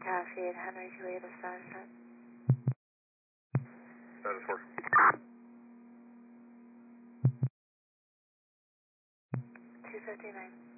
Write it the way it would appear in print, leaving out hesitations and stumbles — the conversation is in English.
Copy 8, Henry Juliet of Sunset. Status 4. 259.